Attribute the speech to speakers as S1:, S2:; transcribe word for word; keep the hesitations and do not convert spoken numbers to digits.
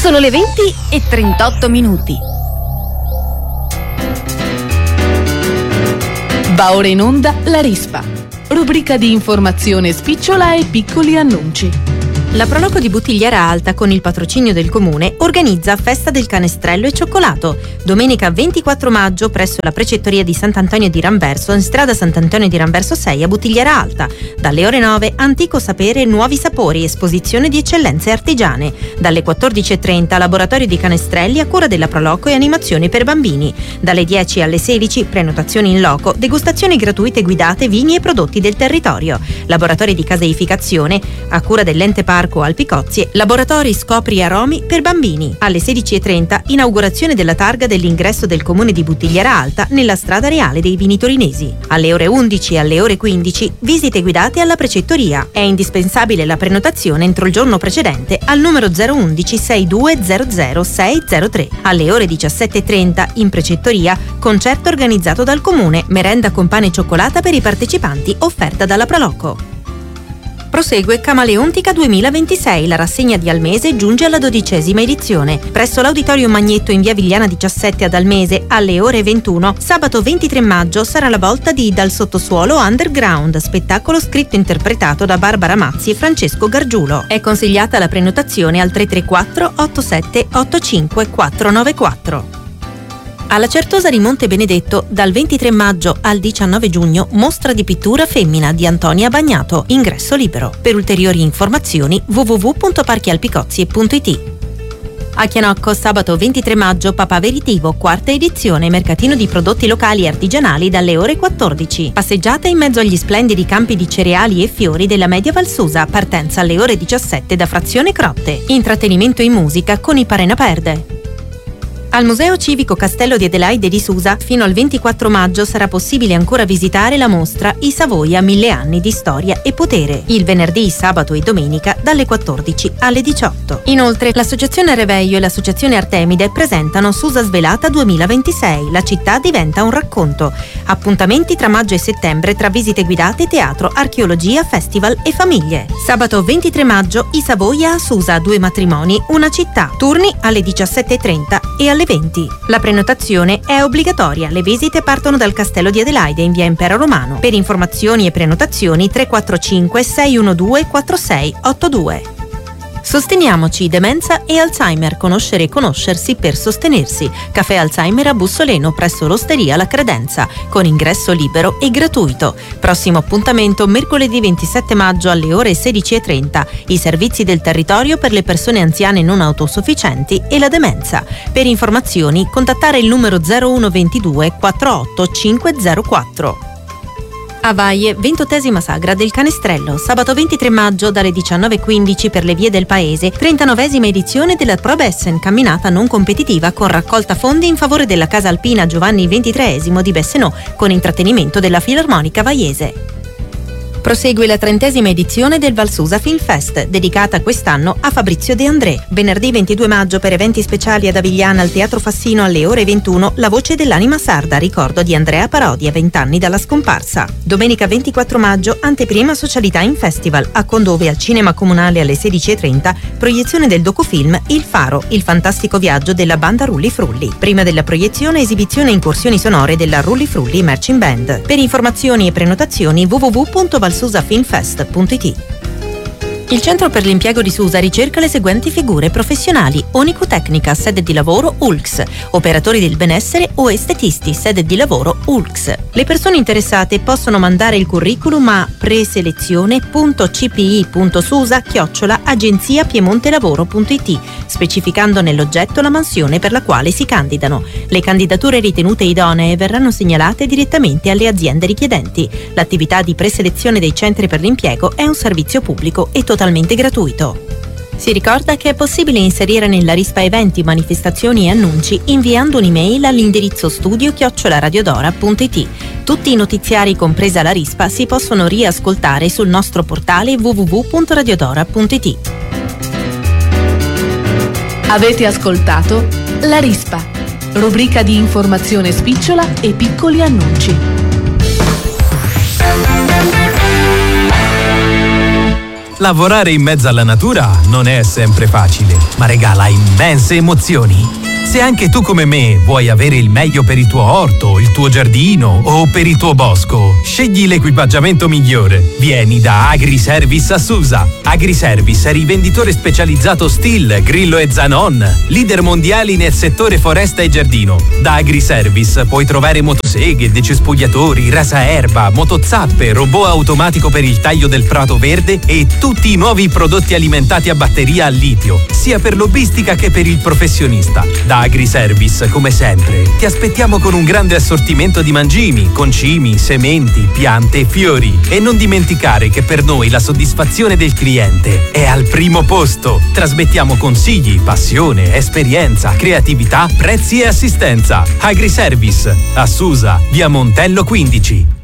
S1: Sono le venti e trentotto minuti. Va ora in onda La Rispa, rubrica di informazione spicciola e piccoli annunci.
S2: La Proloco di Buttigliera Alta, con il patrocinio del comune, organizza Festa del Canestrello e Cioccolato. Domenica ventiquattro maggio presso la precettoria di Sant'Antonio di Ramverso, in strada Sant'Antonio di Ramverso sei a Buttigliera Alta. Dalle ore nove, Antico Sapere e Nuovi Sapori, esposizione di eccellenze artigiane. Dalle quattordici e trenta, laboratorio di canestrelli a cura della Proloco e animazioni per bambini. Dalle dieci alle sedici, prenotazioni in loco, degustazioni gratuite guidate, vini e prodotti del territorio. Laboratori di caseificazione a cura dell'ente parco Alpicozie, laboratori Scopri Aromi per bambini. Alle sedici e trenta, inaugurazione della targa dell'ingresso del comune di Buttigliera Alta nella strada reale dei vini torinesi. Alle ore undici e alle ore quindici, visite guidate alla precettoria. È indispensabile la prenotazione entro il giorno precedente al numero zero undici sessantadue zero zero sei zero tre. Alle ore diciassette e trenta, in precettoria, concerto organizzato dal comune, merenda con pane e cioccolata per i partecipanti offerta dalla Proloco. Prosegue Camaleontica duemilaventisei, la rassegna di Almese giunge alla dodicesima edizione. Presso l'Auditorium Magnetto in via Vigliana diciassette ad Almese, alle ore ventuno, sabato ventitré maggio sarà la volta di Dal Sottosuolo Underground, spettacolo scritto e interpretato da Barbara Mazzi e Francesco Gargiulo. È consigliata la prenotazione al tre tre quattro otto sette otto cinque quattro nove quattro. Alla Certosa di Monte Benedetto, dal ventitré maggio al diciannove giugno, mostra di pittura femmina di Antonia Bagnato, ingresso libero. Per ulteriori informazioni w w w punto parchi alpicozie punto i t. A Chianocco, sabato ventitré maggio, Papà Veritivo, quarta edizione, mercatino di prodotti locali e artigianali dalle ore quattordici. Passeggiata in mezzo agli splendidi campi di cereali e fiori della Media Valsusa, partenza alle ore diciassette da Frazione Crotte. Intrattenimento e musica con i Parena Perde. Al Museo Civico Castello di Adelaide di Susa, fino al ventiquattro maggio sarà possibile ancora visitare la mostra I Savoia mille anni di storia e potere, il venerdì, sabato e domenica dalle quattordici alle diciotto. Inoltre, l'Associazione Reveglio e l'Associazione Artemide presentano Susa Svelata duemilaventisei, la città diventa un racconto. Appuntamenti tra maggio e settembre tra visite guidate, teatro, archeologia, festival e famiglie. Sabato ventitré maggio, I Savoia a Susa, due matrimoni, una città. Turni alle diciassette e trenta e alle venti. La prenotazione è obbligatoria. Le visite partono dal Castello di Adelaide in via Impero Romano. Per informazioni e prenotazioni tre quattro cinque sei uno due quattro sei otto due. Sosteniamoci demenza e Alzheimer, conoscere e conoscersi per sostenersi. Caffè Alzheimer a Bussoleno presso l'Osteria La Credenza, con ingresso libero e gratuito. Prossimo appuntamento mercoledì ventisette maggio alle ore sedici e trenta. I servizi del territorio per le persone anziane non autosufficienti e la demenza. Per informazioni contattare il numero zero uno ventidue quarantotto cinque zero quattro. A Vaie, ventottesima sagra del Canestrello, sabato ventitré maggio dalle diciannove e quindici per le vie del paese, trentanovesima edizione della Probessen, camminata non competitiva con raccolta fondi in favore della Casa Alpina Giovanni ventitreesimo di Bessenò, con intrattenimento della Filarmonica Vaiese. Prosegue la trentesima edizione del Valsusa Film Fest, dedicata quest'anno a Fabrizio De André. Venerdì ventidue maggio, per eventi speciali ad Avigliana al Teatro Fassino alle ore ventuno, La voce dell'anima sarda, ricordo di Andrea Parodi a vent'anni dalla scomparsa. Domenica ventiquattro maggio, anteprima Socialità in Festival, a Condove al Cinema Comunale alle sedici e trenta, proiezione del docufilm Il Faro, il fantastico viaggio della banda Rulli Frulli. Prima della proiezione, esibizione e incursioni sonore della Rulli Frulli Marching Band. Per informazioni e prenotazioni w w w punto valsusafilmfest punto i t. Il Centro per l'Impiego di Susa ricerca le seguenti figure professionali: onicotecnica, sede di lavoro U L X, operatori del benessere o estetisti, sede di lavoro U L X. Le persone interessate possono mandare il curriculum a preselezione punto c p i punto susa chiocciola agenzia piemontelavoro punto i t, specificando nell'oggetto la mansione per la quale si candidano. Le candidature ritenute idonee verranno segnalate direttamente alle aziende richiedenti. L'attività di preselezione dei centri per l'impiego è un servizio pubblico e totalmente gratuito. Si ricorda che è possibile inserire nella Rispa eventi, manifestazioni e annunci inviando un'email all'indirizzo studio chiocciola radiodora punto i t. Tutti i notiziari, compresa la Rispa, si possono riascoltare sul nostro portale w w w punto radiodora punto i t.
S1: Avete ascoltato La Rispa, rubrica di informazione spicciola e piccoli annunci.
S3: Lavorare in mezzo alla natura non è sempre facile, ma regala immense emozioni. Se anche tu come me vuoi avere il meglio per il tuo orto, il tuo giardino o per il tuo bosco, scegli l'equipaggiamento migliore. Vieni da Agriservice a Susa. Agriservice è rivenditore specializzato Stihl, Grillo e Zanon, leader mondiali nel settore foresta e giardino. Da Agriservice puoi trovare motoseghe, decespugliatori, rasaerba, motozappe, robot automatico per il taglio del prato verde e tutti i nuovi prodotti alimentati a batteria a litio, sia per lobbistica che per il professionista. Da Agriservice, come sempre, ti aspettiamo con un grande assortimento di mangimi, concimi, sementi, piante e fiori. E non dimenticare che per noi la soddisfazione del cliente è al primo posto. Trasmettiamo consigli, passione, esperienza, creatività, prezzi e assistenza. Agriservice, a Susa, via Montello quindici.